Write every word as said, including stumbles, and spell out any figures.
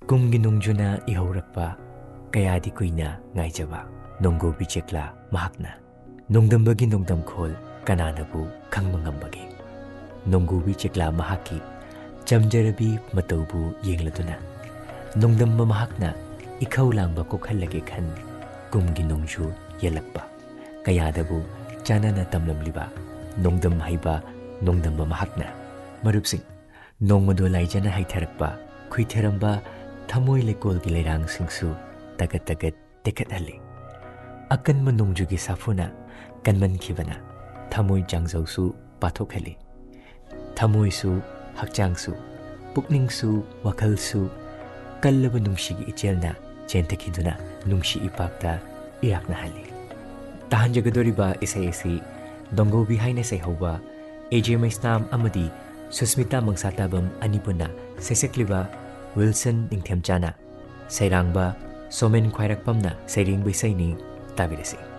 ꯀꯨꯝꯒꯤ ꯅꯣꯡꯖꯨꯅ ꯏꯍꯧꯔꯛꯄ ꯀꯌꯥꯗꯤ ꯀꯨꯏꯅ ꯉꯥꯏꯖꯕ ꯅꯣꯡꯒꯣꯕꯤ ꯆꯦꯛꯂꯥ ꯃꯍꯥꯛꯅ ꯅꯣꯡꯗꯝꯕꯒꯤ ꯅꯣꯡꯗꯝꯈꯣꯜ ꯀꯅꯥꯅꯕꯨ ꯈꯪꯕ ꯉꯝꯕꯒꯦ ꯅꯣꯡꯒꯣꯕꯤ ꯆꯦꯛꯂꯥ ꯃꯍꯥꯛꯀꯤ ꯆꯝꯖꯔꯕꯤ ꯃꯇꯧꯕꯨ ꯌꯦꯡꯂꯗꯨꯅ ꯅꯣꯡꯗꯝꯕ ꯃꯍꯥꯛꯅ ꯏꯈꯧ ꯂꯥꯡꯕ ꯀꯣꯛꯍꯜꯂꯒꯦ ꯈꯟ ꯀꯨꯝꯒꯤ ꯅꯣꯡꯖꯨ ꯌꯦꯜꯂꯛꯄ ꯀꯌꯥꯗꯕꯨ ꯆꯥꯅꯅ ꯇꯝꯂꯝꯂꯤꯕ ꯅꯣꯡꯗꯝ ꯍꯩꯕ ꯅꯣꯡꯗꯝꯕ ꯃꯍꯥꯛꯅ ꯃꯔꯨꯞꯁꯤꯡ ꯅꯣꯡꯃꯗꯣ ꯂꯥꯏꯖꯅ ꯍꯩꯊꯔꯛꯄ ꯈꯨꯏꯊꯔꯝꯕ ꯊꯃꯣꯏ ꯂꯩꯀꯣꯜꯒꯤ ꯂꯩꯔꯥꯡꯁꯤꯡꯁꯨ ꯇꯒꯠ ꯇꯒꯠ ꯇꯦꯛꯈꯠꯍꯜꯂꯤ ꯑꯀꯟꯕ ꯅꯣꯡꯖꯨꯒꯤ ꯁꯥꯐꯨꯅ ꯀꯟꯃꯟꯈꯤꯕꯅ ꯊꯃꯣꯏ ꯆꯥꯡꯖꯧꯁꯨ ꯄꯥꯊꯣꯛꯍꯜꯂꯤ ꯊꯃꯣꯏꯁꯨ ꯍꯛꯆꯥꯡꯁꯨ ꯄꯨꯛꯅꯤꯡꯁꯨ ꯋꯥꯈꯜꯁꯨ ꯀꯜꯂꯕ ꯅꯨꯡꯁꯤꯒꯤ ꯏꯆꯦꯜꯅ ꯆꯦꯟꯊꯈꯤꯗꯨꯅ ꯅꯨꯡꯁꯤ ꯏꯄꯥꯛꯇ ꯏꯔꯥꯛꯅꯍꯜꯂꯤ ꯇꯥꯍꯟꯖꯒꯗꯧꯔꯤꯕ ꯏꯁꯩ ꯑꯁꯤ ꯅꯣꯡꯒꯣꯕꯤ ꯍꯥꯏꯅ ꯁꯩꯍꯧꯕ ꯑꯦꯖꯦ ꯃꯩꯁꯅꯥꯝ ꯑꯃꯗꯤ ꯁꯨꯁꯃꯤꯇꯥ ꯃꯪꯁꯥꯇꯥꯕꯝ ꯑꯅꯤ ꯄꯨꯟꯅ ꯁꯩꯁꯛꯂꯤꯕ ꯋꯤꯜꯁꯟ ꯅꯤꯡꯊꯦꯝꯆꯥꯅ ꯁꯩꯔꯥꯡꯕ ꯁꯣꯃꯦꯟ ꯈ꯭ꯋꯥꯏꯔꯥꯛꯄꯝꯅ ꯁꯩꯔꯦꯡꯕ ꯏꯁꯩꯅꯤ ꯇꯥꯕꯤꯔꯁꯤ